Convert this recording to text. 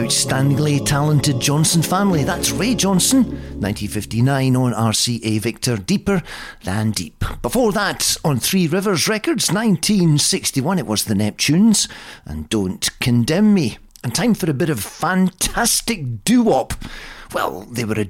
outstandingly talented Johnson family. That's Ray Johnson, 1959 on RCA Victor, Deeper Than Deep. Before that, on Three Rivers Records, 1961, it was the Neptunes and Don't Condemn Me. And time for a bit of fantastic doo-wop. Well, they were a